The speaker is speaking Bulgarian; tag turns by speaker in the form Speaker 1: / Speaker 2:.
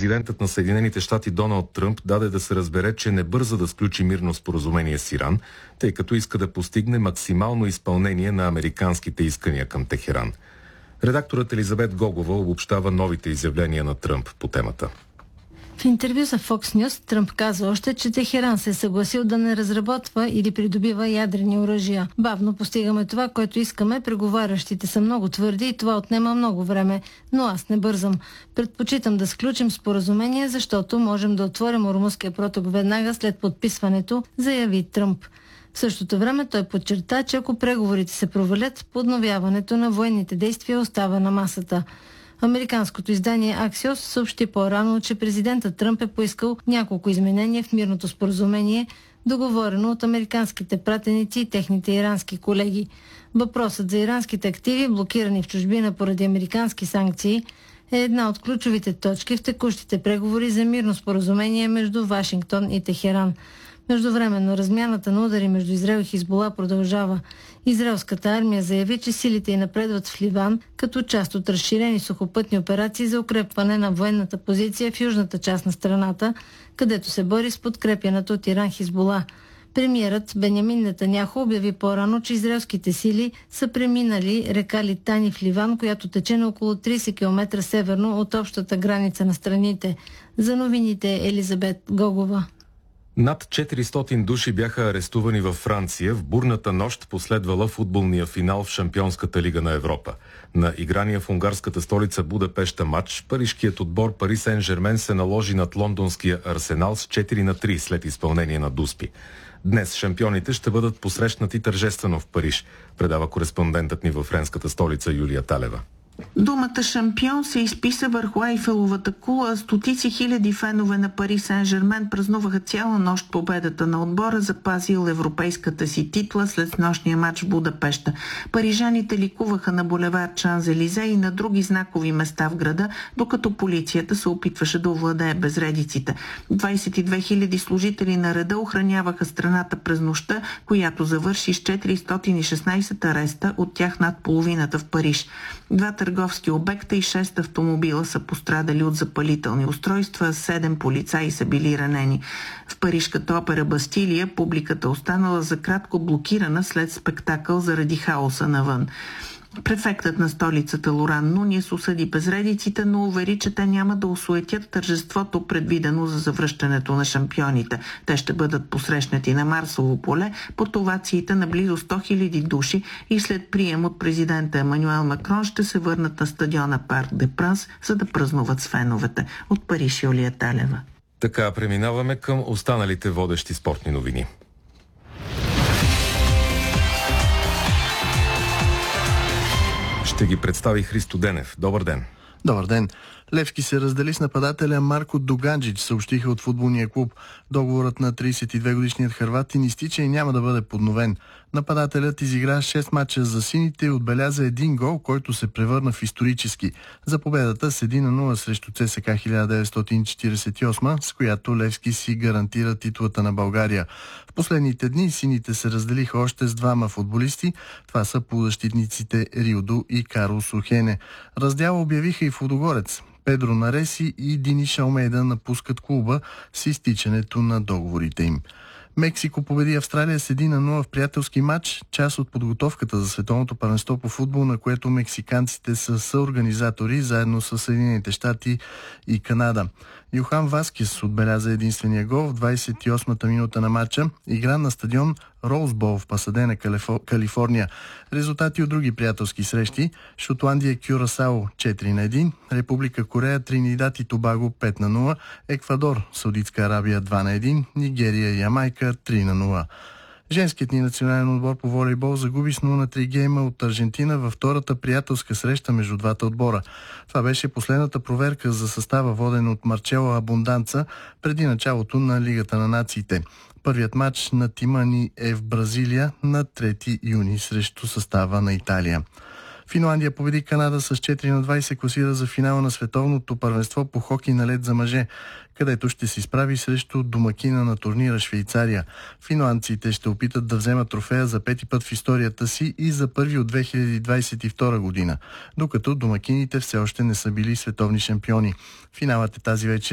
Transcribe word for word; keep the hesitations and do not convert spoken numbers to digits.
Speaker 1: президентът на Съединените щати Доналд Тръмп даде да се разбере, че не бърза да сключи мирно споразумение с Иран, тъй като иска да постигне максимално изпълнение на американските искания към Техеран. Редакторът Елизабет Гогова обобщава новите изявления на Тръмп по темата.
Speaker 2: В интервю за Fox News Тръмп каза още, че Техеран се е съгласил да не разработва или придобива ядрени оръжия. Бавно постигаме това, което искаме, преговарящите са много твърди и това отнема много време, но аз не бързам. Предпочитам да сключим споразумение, защото можем да отворим Ормузския проток веднага след подписването, заяви Тръмп. В същото време той подчерта, че ако преговорите се провалят, подновяването на военните действия остава на масата. Американското издание Axios съобщи по-рано, че президентът Тръмп е поискал няколко изменения в мирното споразумение, договорено от американските пратеници и техните ирански колеги. Въпросът за иранските активи, блокирани в чужбина поради американски санкции, е една от ключовите точки в текущите преговори за мирно споразумение между Вашингтон и Техеран. Междувременно размяната на удари между Израел и Хизбула продължава. Израелската армия заяви, че силите й напредват в Ливан като част от разширени сухопътни операции за укрепване на военната позиция в южната част на страната, където се бори с подкрепяната от Иран Хизбула. Премиерът Бенямин Нетаняху обяви по-рано, че израелските сили са преминали река Литани в Ливан, която тече на около трийсет километра северно от общата граница на страните. За новините Елизабет Гогова.
Speaker 1: Над четиристотин души бяха арестувани във Франция в бурната нощ, последвала футболния финал в Шампионската лига на Европа. На играния в унгарската столица Будапеща матч, парижкият отбор Пари Сен-Жермен се наложи над лондонския Арсенал с четири на три след изпълнение на дуспи. Днес шампионите ще бъдат посрещнати тържествено в Париж, предава кореспондентът ни във френската столица Юлия Талева.
Speaker 3: Думата шампион се изписа върху Айфеловата кула. Стотици хиляди фенове на Пари Сен-Жермен празнуваха цяла нощ победата на отбора, запазил европейската си титла след нощния матч в Будапеща. Парижаните ликуваха на булевард Шанзелизе и на други знакови места в града, докато полицията се опитваше да овладее безредиците. двайсет и две хиляди служители на реда охраняваха страната през нощта, която завърши с четиристотин и шестнайсет ареста, от тях над половината в Париж. Два търговски обекта и шест автомобила са пострадали от запалителни устройства, седем полицаи са били ранени. В парижката опера Бастилия публиката останала за кратко блокирана след спектакъл заради хаоса навън. Префектът на столицата Лоран Нунис осъди безредиците, но увери, че те няма да осуетят тържеството, предвидено за завръщането на шампионите. Те ще бъдат посрещнати на Марсово поле под овациите на близо сто хиляди души и след прием от президента Емануел Макрон ще се върнат на стадиона Парк де Пранс, за да празнуват с феновете. От Париж, Юлия Талева.
Speaker 1: Така преминаваме към останалите водещи спортни новини. Ще ги представи Христо Денев. Добър ден.
Speaker 4: Добър ден. Левски се раздели с нападателя Марко Доганджич, съобщиха от футболния клуб. Договорът на трийсет и две годишният хърватин изтича и няма да бъде подновен. Нападателят изигра шест мача за сините и отбеляза един гол, който се превърна в исторически. За победата с едно на нула срещу ЦСКА хиляда деветстотин четирийсет и осма, с която Левски си гарантира титлата на България. В последните дни сините се разделиха още с двама футболисти. Това са полузащитниците Риодо и Карлос Охене. Раздяла обявиха и в Лудогорец. Педро Нареси и Диниш Алмейда напускат клуба с изтичането на договорите им. Мексико победи Австралия с едно на нула в приятелски матч, част от подготовката за световното първенство по футбол, на което мексиканците са съорганизатори заедно с Съединените щати и Канада. Йохан Васкес отбеляза единствения гол в двайсет и осмата минута на матча, игра на стадион Роузбол в Пасадена, Калифорния. Резултати от други приятелски срещи: Шотландия Кюрасао четири на едно, Република Корея Тринидад и Тобаго пет на нула, Еквадор Саудитска Арабия два на едно, Нигерия и Ямайка три на нула. Женският ни национален отбор по волейбол загуби с нула на три гейма от Аржентина във втората приятелска среща между двата отбора. Това беше последната проверка за състава, воден от Марчело Абунданца, преди началото на Лигата на нациите. Първият матч на тима ни е в Бразилия на трети юни срещу състава на Италия. Финландия победи Канада с четири на два и се класира за финала на световното първенство по хокей на лед за мъже, където ще се изправи срещу домакина на турнира Швейцария. Финландците ще опитат да вземат трофея за пети път в историята си и за първи от две хиляди двайсет и втора година, докато домакините все още не са били световни шампиони. Финалът е тази вечер